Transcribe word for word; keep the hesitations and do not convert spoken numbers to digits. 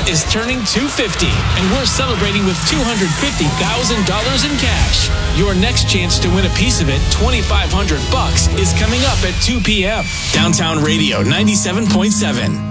is turning two hundred fifty, and we're celebrating with two hundred fifty thousand dollars in cash. Your next chance to win a piece of it, twenty-five hundred bucks, is coming up at two p.m. Downtown Radio ninety-seven point seven.